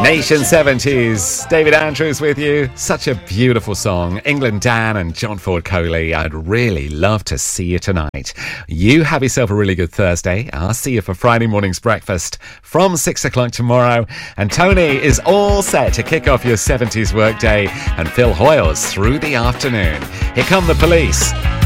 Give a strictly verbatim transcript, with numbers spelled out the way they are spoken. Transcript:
Nation seventies, David Andrews with you. Such a beautiful song. England Dan and John Ford Coley. I'd really love to see you tonight. You have yourself a really good Thursday. I'll see you for Friday morning's breakfast from six o'clock tomorrow. And Tony is all set to kick off your seventies workday and Phil Hoyles through the afternoon. Here come the Police.